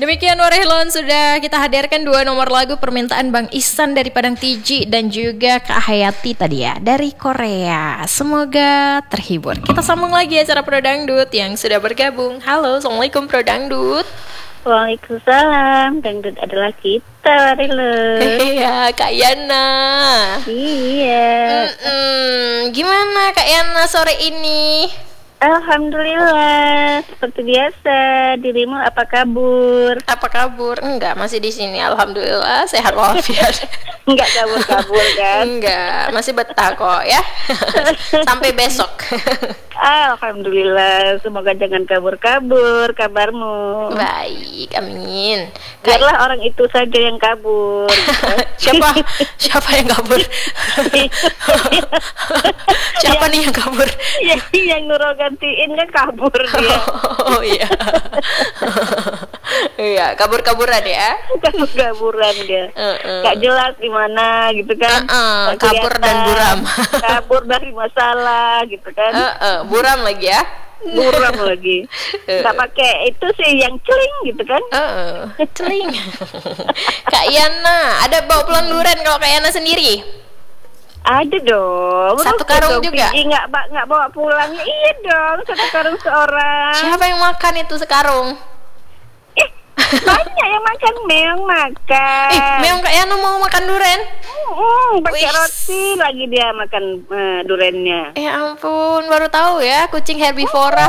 Demikian Warehilon, sudah kita hadirkan 2 nomor lagu permintaan Bang Ihsan dari Padang Tiji dan juga Kak Hayati tadi ya dari Korea. Semoga terhibur. Kita sambung lagi acara Pro Dangdut yang sudah bergabung. Halo, Assalamualaikum Pro Dangdut. Waalaikumsalam, dangdut adalah kita, Warehilon. Iya, Kak Yana. Iya. Gimana Kak Yana sore ini? Alhamdulillah, seperti biasa. Dirimu apa kabur? Apa kabur? Enggak, masih di sini. Alhamdulillah, sehat walafiat. Enggak kabur-kabur kan? Enggak, masih betah kok ya. Sampai besok. Alhamdulillah, semoga jangan kabur-kabur kabarmu. Baik, amin. Biarlah orang itu saja yang kabur. Siapa yang kabur? Siapa nih yang kabur? Ya, yang Nurul gantiin kan kabur dia. Oh iya. Iya, kabur-kaburan ya. Kabur-kaburan dia. Gak jelas di mana gitu kan. Kabur dan buram. Kabur dari masalah gitu kan. Buram lagi ya. Buram lagi. Gak pakai itu sih yang celing gitu kan. Celing. Kak Yana, ada bawa pulang durian kalau Kak Yana sendiri? Ada dong. Satu karung juga? Nggak bawa pulang. Iya dong, satu karung seorang. Siapa yang makan itu sekarung? Banyak yang makan, Meong makan. Meong Kak Yana mau makan durian? Pakai roti lagi dia makan duriannya. Ya ampun, baru tahu ya kucing herbivora.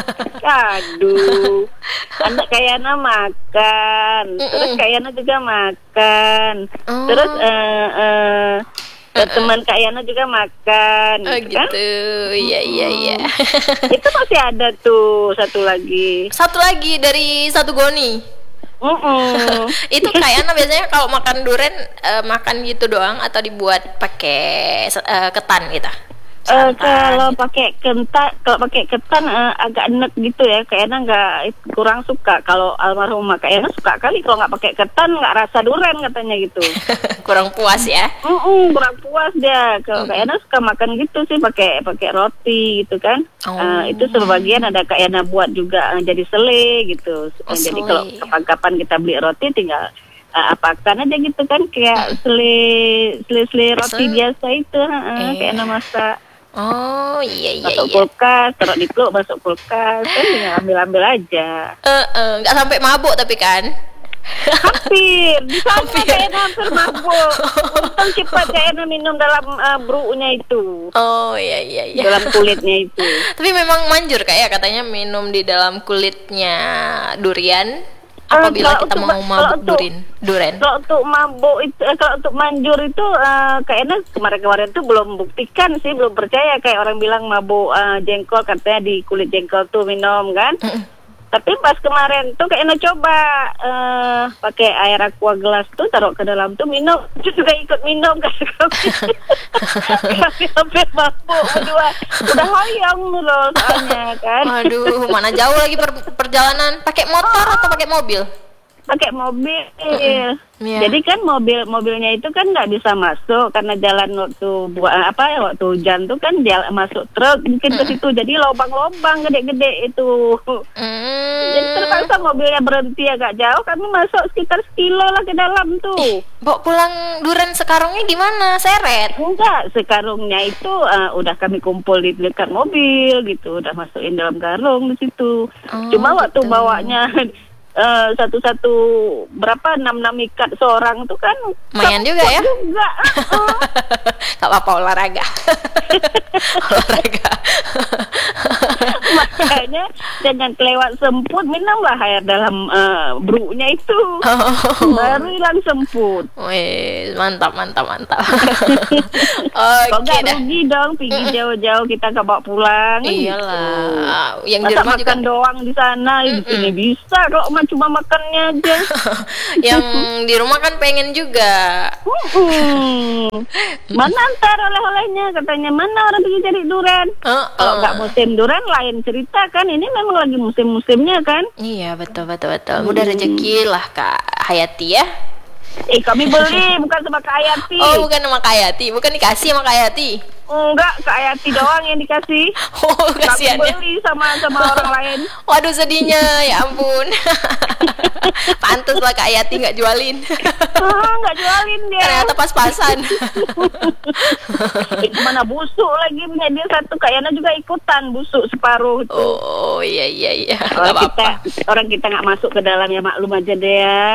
Aduh, anak Kak Yana makan, terus Kak Yana juga makan, terus teman Kak Yana juga makan, gitu kan? Iya. Itu masih ada tuh satu lagi dari satu goni. Itu Kak Yana biasanya kalau makan durian makan gitu doang atau dibuat pakai ketan gitu? Kalau pakai ketan agak enek gitu ya. Kak Yana kurang suka. Kalau almarhumah Kak Yana suka kali kalau nggak pakai ketan, nggak rasa durian katanya gitu. Kurang puas ya? Kurang puas dia. Kalau Kak Yana suka makan gitu sih pakai roti gitu kan. Itu sebagian ada Kak Yana buat juga jadi sele gitu. Jadi kalau kapan-kapan kita beli roti tinggal apakan aja gitu kan, kayak sele roti biasa itu. Kak Yana masak. Oh iya. Masuk kulkas, taruh di pluk, masuk kulkas, kan tinggal ambil aja. Nggak sampai mabuk tapi kan? Hampir, di sana Kayaknya hampir mabuk. Untung cepat Kayaknya minum dalam bruknya itu. Oh iya. Dalam kulitnya itu. Tapi memang manjur kayak katanya minum di dalam kulitnya durian. Apabila kita mau mabuk durian. Kalau untuk mabuk itu, kalau untuk manjur itu kayaknya kemarin itu belum buktikan sih, belum percaya kayak orang bilang mabuk jengkol katanya di kulit jengkol tuh minum kan. Tapi pas kemarin tuh kayaknya coba pakai air aqua gelas tuh taruh ke dalam tuh minum, itu juga ikut minum kan. Kami sampai mabuk berdua, udah hayang loh soalnya kan. Aduh, mana jauh lagi perjalanan. Pakai motor atau pakai mobil? Pakai mobil. Jadi kan mobilnya itu kan nggak bisa masuk karena jalan waktu hujan tuh kan dia masuk truk mungkin ke situ, jadi lubang-lubang gede-gede itu. Jadi terpaksa mobilnya berhenti agak jauh, kami masuk sekitar 1 kilo lah ke dalam tuh. Bawa pulang durian sekarungnya gimana? Seret? Enggak, sekarungnya itu udah kami kumpul di dekat mobil gitu, udah masukin dalam karung di situ. Cuma waktu bawanya satu-satu berapa 6 ikat seorang tuh kan lumayan juga ya. Gak apa-apa olahraga. Makanya jangan kelewat semput, minumlah air dalam bruknya itu. Baru hilang semput. Wih, mantap. Kalau nggak rugi dong, pergi jauh-jauh kita nggak bawa pulang. Iyalah, yang di masa rumah makan juga doang di sana, di sini bisa kalau cuma makannya aja. Yang di rumah kan pengen juga. Mana antar oleh-olehnya, katanya mana orang pergi cari durian. Kalau nggak musim durian lain cerita kan, ini memang lagi musim-musimnya kan. Iya betul. Mudah rezeki lah Kak Hayati ya. Kami beli bukan sama Kak Hayati. Oh, bukan sama Kak Hayati, bukan dikasih sama Kak Hayati. Enggak, Kak Hayati doang yang dikasih. Oh, kasihan ya. Kami beli sama orang lain. Waduh sedihnya, ya ampun. Pantes lah Kak Yati nggak jualin. Nggak jualin dia. Ternyata pas-pasan. Itu mana busuk lagi punya dia satu, Kak Yana juga ikutan busuk separuh itu. Oh iya. Orang kita nggak masuk ke dalam, ya maklum aja deh ya.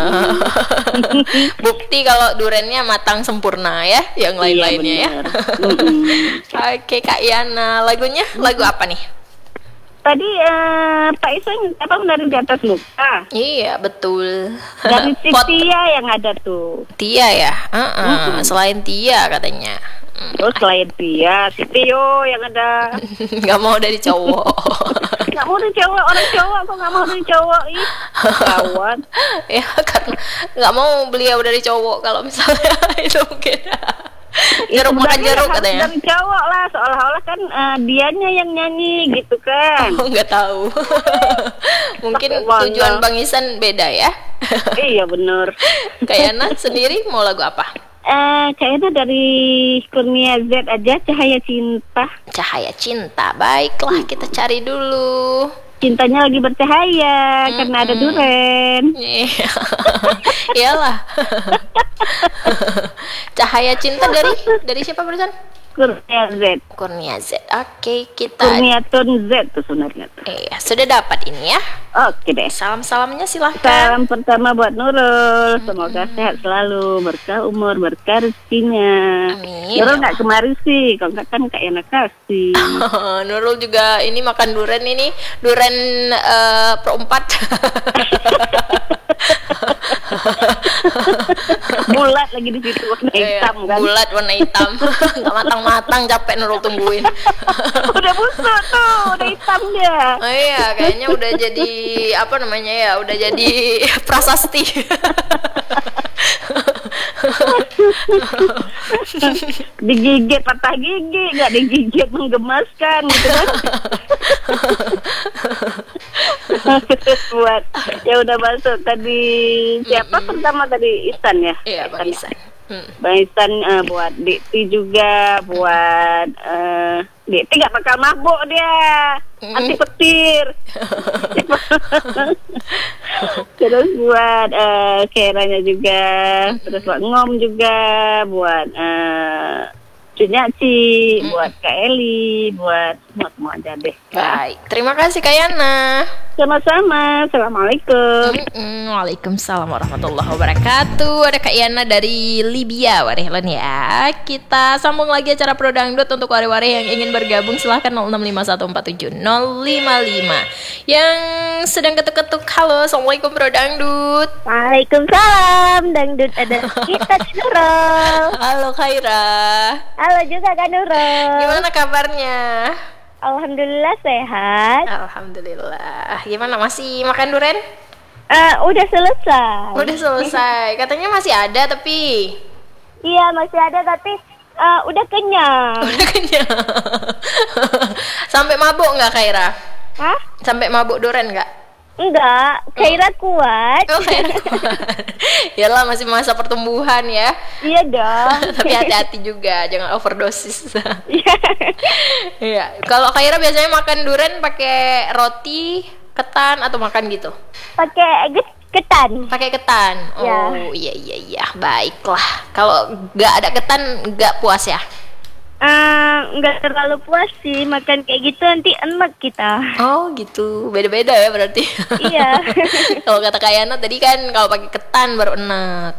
Bukti kalau durennya matang sempurna ya, yang lain-lainnya ya. Oke Kak Yana, lagu apa nih? Tadi Pak Isan dari di atas luka. Iya betul. Dari si Tia yang ada tuh. Tia ya. Selain Tia katanya. Terus selain Tia, si Tio yang ada. Nggak mau dari cowok. Nggak mau dari cowok, orang cowok kok nggak mau dari cowok, ih kawan. Ya karena nggak mau beliau dari cowok, kalau misalnya itu mungkin. Jeruk makan jeruk katanya. Dari cowok lah, seolah-olah kan dianya yang nyanyi gitu kan. Oh, nggak tahu. Mungkin tujuan Bang Isan beda ya. Iya bener. Kayak Yana sendiri mau lagu apa? Kayaknya dari Kurnia Z aja, Cahaya Cinta. Cahaya Cinta, baiklah kita cari dulu. Cintanya lagi bercahaya karena ada duren. Iyalah. Cahaya Cinta dari siapa barusan? Kurnia Z. Oke, kita Kurniatun Z tuh sebenarnya tuh. Iya, sudah dapat ini ya. Oke deh. Salam-salamnya silahkan. Salam pertama buat Nurul. Semoga sehat selalu, berkah umur, berkah rezekinya. Amin. Nurul nggak kemari sih, kalau nggak kan Kak Yana kasih. Nurul juga ini makan duren ini, duren perempat. Bulat lagi di situ warna hitam kan. Bulat warna hitam. Nggak matang-matang, capek Nurul tungguin. Udah busuk tuh, udah hitam dia. Oh iya, kayaknya udah jadi apa namanya ya, udah jadi prasasti. Digigit patah gigi, nggak digigit menggemaskan gitu kan. Buat ya udah masuk tadi siapa pertama tadi Isan ya? Iya Bang Isan. Bang Isan buat Dikti juga, buat Dikti gak bakal mabuk dia, anti petir. Terus buat Keranya juga, terus buat Ngom juga, buat Cunyaci, buat Kak Eli, buat semua aja deh. Baik, terima kasih Kak Yana. Sama-sama, Assalamualaikum. Waalaikumsalam warahmatullahi wabarakatuh. Ada Kak Yana dari Libya, warehlan ya. Kita sambung lagi acara Pro Dangdut. Untuk wari-wari yang ingin bergabung silahkan 0651470555. Yang sedang ketuk-ketuk, halo, Assalamualaikum Pro Dangdut. Waalaikumsalam, Dangdut ada kita Nurul. Halo Khaira. Halo juga Kak Nurul. Gimana kabarnya? Alhamdulillah sehat. Alhamdulillah. Gimana, masih makan duren? Udah selesai. Udah selesai. Katanya masih ada tapi. Iya masih ada tapi udah kenyang. Udah kenyang. Sampai mabuk nggak Khaira? Hah? Sampai mabuk duren nggak? Enggak, Khaira kuat. Oh, Khaira kuat. Yalah, masih masa pertumbuhan ya. Iya dong. Tapi hati-hati juga, jangan overdosis. Iya. Kalau Khaira biasanya makan duren pakai roti, ketan atau makan gitu? Pakai ketan. Pakai ketan. Oh, iya. Baiklah. Kalau nggak ada ketan nggak puas ya? Nggak terlalu puas sih makan kayak gitu, nanti enak kita. Oh gitu, beda-beda ya berarti. Iya. Kalau kata Kak Yana tadi kan kalau pakai ketan baru enak.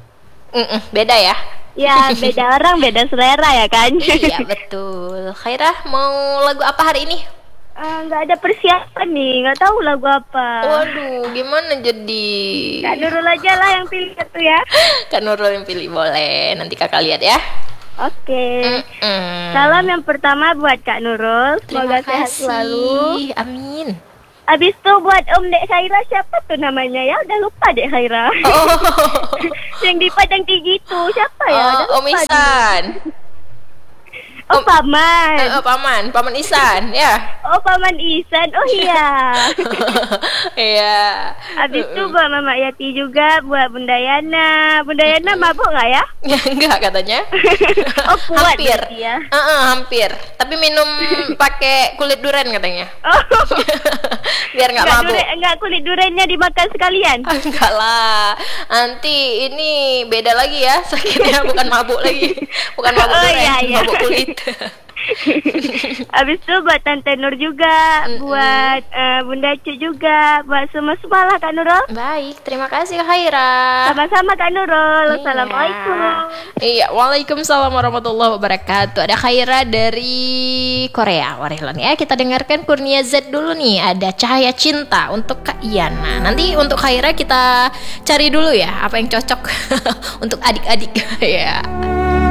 Beda ya? Ya beda orang, beda selera ya kan. Iya betul. Khaira mau lagu apa hari ini? Nggak ada persiapan nih, nggak tahu lagu apa. Waduh, gimana jadi? Kak Nurul aja lah yang pilih satu ya. Kak Nurul yang pilih, boleh. Nanti kakak lihat ya. Oke. Salam yang pertama buat Kak Nurul. Semoga sehat selalu. Amin. Abis itu buat Om Dek Khaira, siapa tuh namanya ya? Udah lupa Dek Khaira. Oh. Yang di Padang Tinggi itu siapa ya? Om Isan. Oh, paman. Paman Ihsan, ya. Oh, paman Ihsan. Oh iya. Iya. Habis itu buat Mama Yati juga, buat Bunda Yana. Bunda Yana mabuk nggak ya? Enggak katanya. Oh, kuat Hampir. ya. Hampir. Tapi minum pakai kulit durian katanya. Oh. Biar nggak mabuk. Enggak, kulit duriannya dimakan sekalian. Enggak lah. Nanti ini beda lagi ya, sakitnya bukan mabuk lagi. Bukan mabuk durian, iya. mabuk kulit. Habis itu buat Tante Nur juga, buat Bunda Cu juga, buat semua lah Kak Nurul. Baik, terima kasih Kak Haira. Sama-sama Kak Nurul. Iya. Assalamualaikum. Iya, waalaikumsalam warahmatullahi wabarakatuh. Ada Khaira dari Korea, Warihlan ya. Kita dengarkan Kurnia Z dulu nih. Ada Cahaya Cinta untuk Kak Iyana. Nanti untuk Khaira kita cari dulu ya apa yang cocok untuk adik-adik ya.